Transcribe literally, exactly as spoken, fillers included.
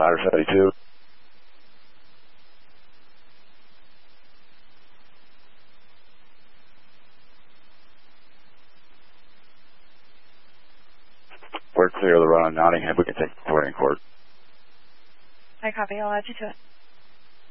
Ladder seventy-two. We're clear of the run on Nottingham. We can take the in court. I copy. I'll add you to it.